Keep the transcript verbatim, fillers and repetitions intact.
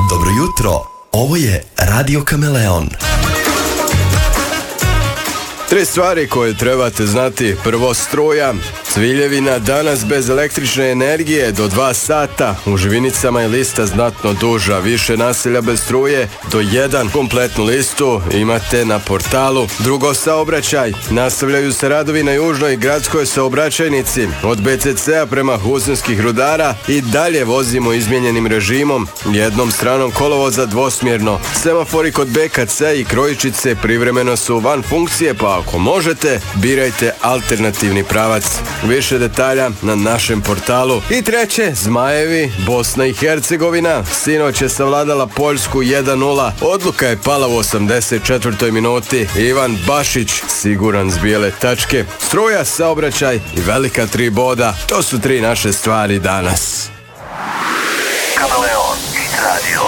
Dobro jutro, ovo je Radio Kameleon. Tri stvari koje trebate znati. Prvo, struja. Cviljevina danas bez električne energije do dva sata. U Živinicama je lista znatno duža. Više naselja bez struje do jedan. Kompletnu listu imate na portalu. Drugo, saobraćaj. Nastavljaju se radovi na južnoj gradskoj saobraćajnici. Od be ce cea prema Husinskih rudara i dalje vozimo izmijenjenim režimom. Jednom stranom kolovoza dvosmjerno. Semafori kod be ka ce i Krojičice privremeno su van funkcije, pa ako možete, birajte alternativni pravac. Više detalja na našem portalu. I treće, Zmajevi, Bosna i Hercegovina. Sinoć je savladala Poljsku jedan nula. Odluka je pala u osamdeset četvrtoj minuti. Ivan Bašić siguran s bijele tačke. Struja, saobraćaj i velika tri boda. To su tri naše stvari danas. Kameleon Hit Radio.